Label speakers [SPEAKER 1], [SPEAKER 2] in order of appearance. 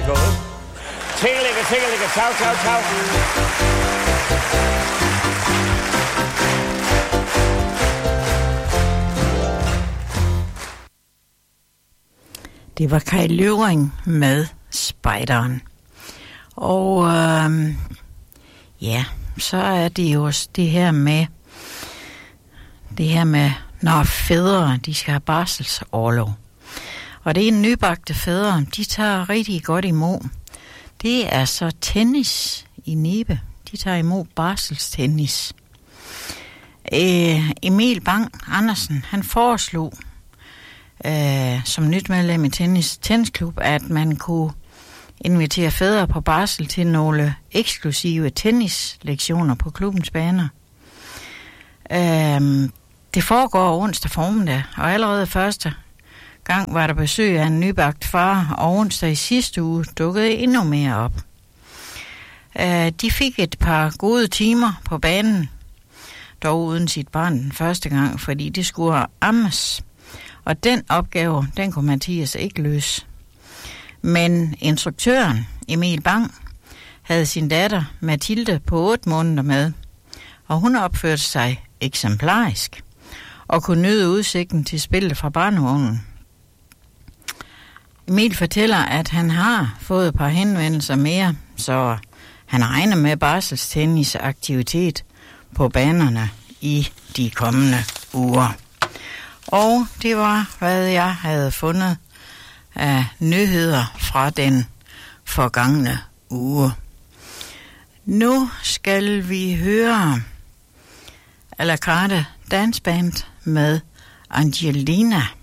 [SPEAKER 1] er gået. Tingeligge, ciao, ciao, ciao.
[SPEAKER 2] Det var Kai Løvring med Spejderen. Og ja, så er det jo også det her med, når fædre, de skal have barselsorlov. Og det er nybagte fædre, de tager rigtig godt imod. Det er så tennis i Nibe. De tager imod barselstennis. Emil Bang Andersen, han foreslog som nyt medlem i tennisklub, at man kunne invitere fædre på barsel til nogle eksklusive tennislektioner på klubbens baner. Det foregår onsdag formiddag, og allerede første gang var der besøg af en nybagt far, og onsdag i sidste uge dukkede endnu mere op. De fik et par gode timer på banen, dog uden sit barn den første gang, fordi det skulle ammes. Og den opgave, den kunne Mathias ikke løse. Men instruktøren, Emil Bang, havde sin datter Mathilde på 8 måneder med, og hun opførte sig eksemplarisk og kunne nyde udsigten til spillet fra barnevognen. Emil fortæller, at han har fået et par henvendelser mere, så han regner med barselstennisaktivitet på banerne i de kommende uger. Og det var, hvad jeg havde fundet af nyheder fra den forgangne uge. Nu skal vi høre A la carte danceband med Angelina.